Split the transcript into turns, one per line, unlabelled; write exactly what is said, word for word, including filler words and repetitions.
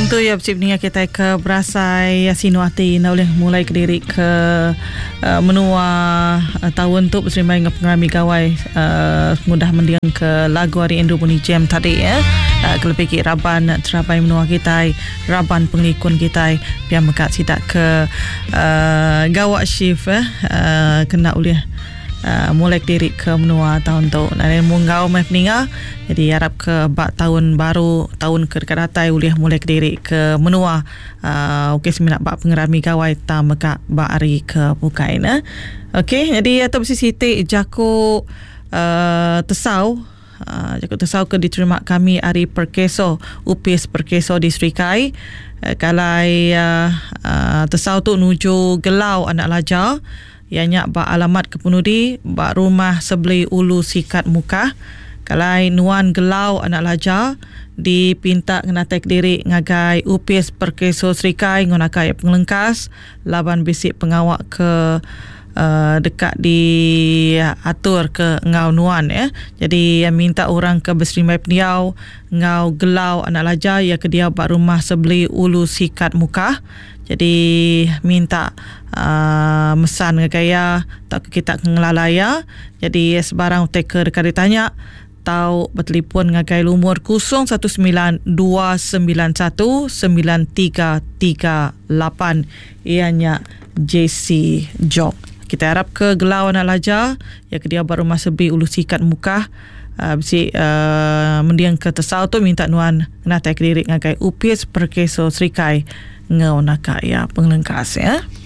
Tentu ya Cip ni kita ke berasai sinuati na boleh mulai ke diri ke uh, menua uh, tahun tu bersama dengan pengarami gawai uh, mudah mendiang ke lagu hari Endro Bunyi Jam tadi ya. Uh, kalau fikir raban terapai menua kita, raban pengikun kita biar mekat sidak ke uh, gawak shift eh, uh, kena boleh Uh, mulai diri ke menua tahun tu dan munggau mai peninga jadi harap ke bak tahun baru tahun ke dekat datai boleh mulai diri ke menua uh, okey seminat bak pengerami gawai ta meka bak hari ke bukai na okey jadi atau besi siti jako uh, tesau uh, jako tesau ke diterima kami hari perkeso upis perkeso di Serikai uh, kalai uh, uh, tesau tu nuju Gelau anak lajar ianya ba alamat kepenudi ba rumah Sebeli Ulu Sikat Muka kalai nuan Gelau anak lajar dipinta ngenatek diri ngagai upis perkeso Serikai ngonakai pengelengkas laban bisik pengawak ke uh, dekat di atur ke ngau nuan ya. Jadi minta orang ke berserimai peniau ngau Gelau anak lajar ya ke dia ba rumah Sebeli Ulu Sikat Muka. Jadi minta uh, mesan ngaya tak kita ngelalaya. Jadi sebarang teka dekat ditanya tau bertelefon ngagai lumur kosong satu sembilan dua sembilan satu sembilan tiga tiga lapan ianya J C Job. Kita harap ke Gelau anak lajar ya ke dia baru masa Sebeli Ulu Sikat Muka. Uh, besi uh, mendiang ke tesau tu minta nuan nak tak diri ngagai upis perkeso Serikai ngau nak ya pengelengkas ya.